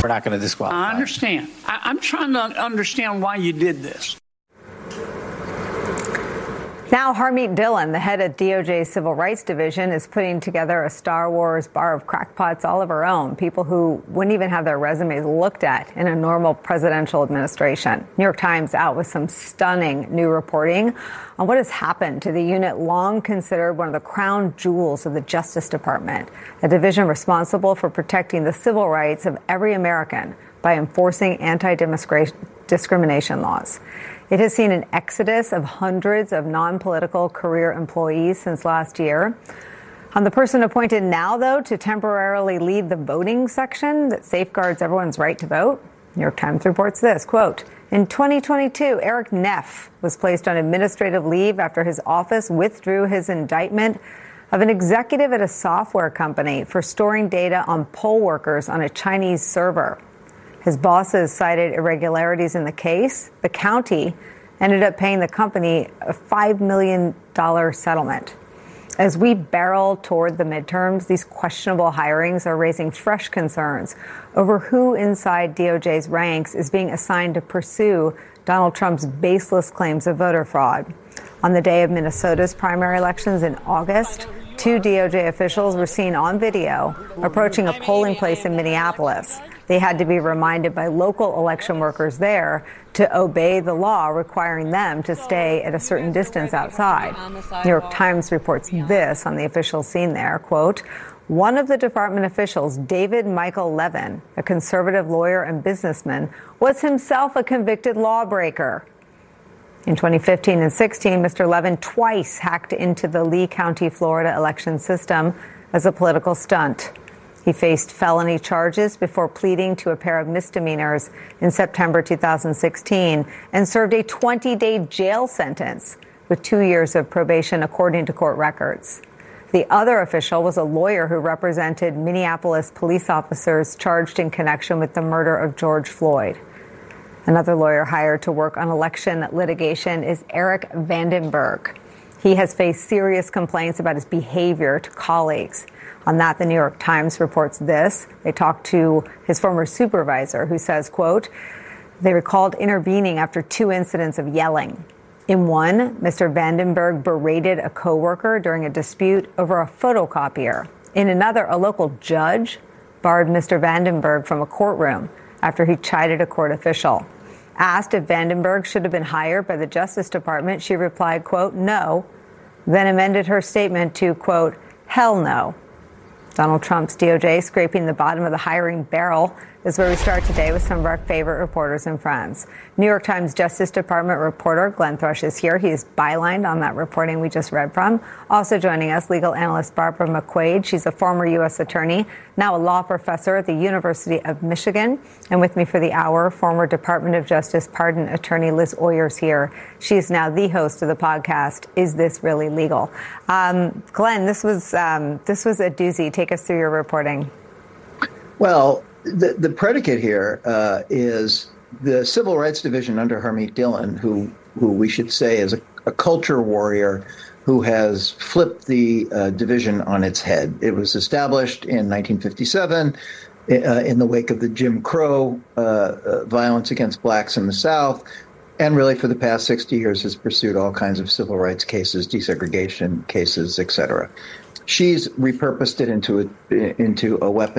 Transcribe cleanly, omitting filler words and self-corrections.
not going to disqualify. I understand. I'm trying to understand why you did this. Now, Harmeet Dillon, the head of DOJ's Civil Rights Division, is putting together a Star Wars bar of crackpots all of her own, people who wouldn't even have their resumes looked at in a normal presidential administration. New York Times out with some stunning new reporting on what has happened to the unit long considered one of the crown jewels of the Justice Department, a division responsible for protecting the civil rights of every American by enforcing anti-discrimination laws. It has seen an exodus of hundreds of non-political career employees since last year. On the person appointed now, though, to temporarily lead the voting section that safeguards everyone's right to vote, New York Times reports this, quote, in 2022, Eric Neff was placed on administrative leave after his office withdrew his indictment of an executive at a software company for storing data on poll workers on a Chinese server. His bosses cited irregularities in the case. The county ended up paying the company a $5 million settlement. As we barrel toward the midterms, these questionable hirings are raising fresh concerns over who inside DOJ's ranks is being assigned to pursue Donald Trump's baseless claims of voter fraud. On the day of Minnesota's primary elections in August, 2 DOJ officials were seen on video approaching a polling place in Minneapolis. They had to be reminded by local election workers there to obey the law requiring them to stay at a certain distance outside. New York Times reports this on the officials seen there, quote, one of the department officials, David Michael Levin, a conservative lawyer and businessman, was himself a convicted lawbreaker. In 2015 and 16, Mr. Levin twice hacked into the Lee County, Florida election system as a political stunt. He faced felony charges before pleading to a pair of misdemeanors in September 2016 and served a 20-day jail sentence with 2 years of probation, according to court records. The other official was a lawyer who represented Minneapolis police officers charged in connection with the murder of George Floyd. Another lawyer hired to work on election litigation is Eric Vandenberg. He has faced serious complaints about his behavior to colleagues. On that, the New York Times reports this. They talked to his former supervisor who says, quote, they recalled intervening after 2 incidents of yelling. In one, Mr. Vandenberg berated a coworker during a dispute over a photocopier. In another, a local judge barred Mr. Vandenberg from a courtroom after he chided a court official. Asked if Vandenberg should have been hired by the Justice Department, she replied, quote, no, then amended her statement to, quote, hell no. Donald Trump's DOJ scraping the bottom of the hiring barrel is where we start today with some of our favorite reporters and friends. New York Times Justice Department reporter Glenn Thrush is here. He is bylined on that reporting we just read from. Also joining us, legal analyst Barbara McQuaid. She's a former U.S. attorney, now a law professor at the University of Michigan. And with me for the hour, former Department of Justice pardon attorney Liz Oyer's here. She is now the host of the podcast, Is This Really Legal? Glenn, this was a doozy. Take us through your reporting. Well, the predicate here is the Civil Rights Division under Harmeet Dillon, who we should say is a culture warrior who has flipped the division on its head. It was established in 1957 in the wake of the Jim Crow violence against blacks in the South, and really for the past 60 years has pursued all kinds of civil rights cases, desegregation cases, et cetera. She's repurposed it into a weapon